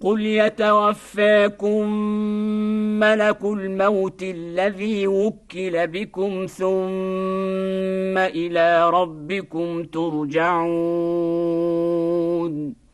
قل يتوفاكم ملك الموت الذي وكل بكم ثم إلى ربكم ترجعون